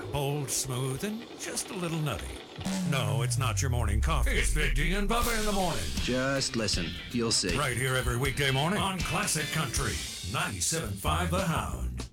Bold, smooth, and just a little nutty. No, it's not your morning coffee. It's Big D and Bubba in the morning. Just listen. You'll see. Right here every weekday morning on Classic Country 97.5 The Hound.